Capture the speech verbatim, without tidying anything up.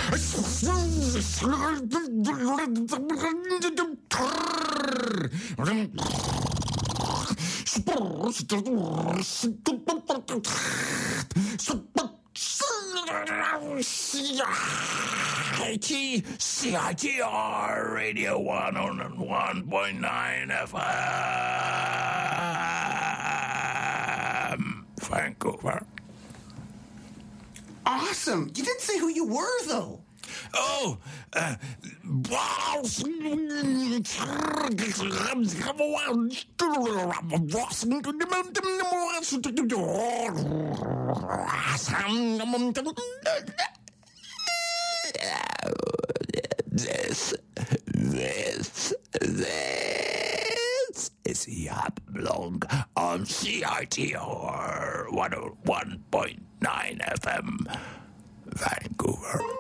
C I T R Radio one oh one point nine F M, Vancouver. Awesome. You didn't say who you were, though. Oh, uh, this, this, this is Yap Blog on C I T R one oh one point nine F M, Vancouver.